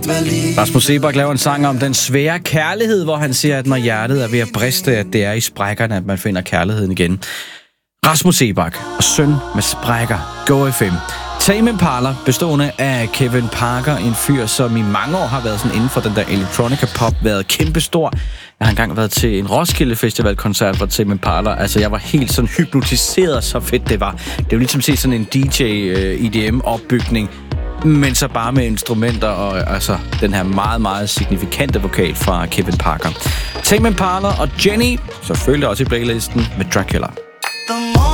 Rasmus Seebach laver en sang om den svære kærlighed, hvor han siger, at når hjertet er ved at briste, at det er i sprækkerne, at man finder kærligheden igen. Rasmus Seebach og Søn med sprækker. Go FM. Tame Impala, bestående af Kevin Parker, en fyr, som i mange år har været sådan inden for den der electronica pop, været kæmpestor. Jeg har engang været til en Roskilde Festival-koncert for Tame Impala. Altså, jeg var helt sådan hypnotiseret, så fedt det var. Det er jo ligesom at se sådan en DJ-EDM-opbygning, men så bare med instrumenter og altså den her meget, meget signifikante vokal fra Kevin Parker. Tame Impala og Jenny, selvfølgelig også i playlisten med Dracula.